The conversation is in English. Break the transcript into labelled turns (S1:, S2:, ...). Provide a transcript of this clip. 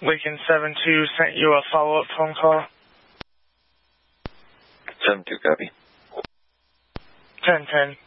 S1: Lincoln 72 sent you a follow-up phone call.
S2: 72, copy.
S1: 10-10.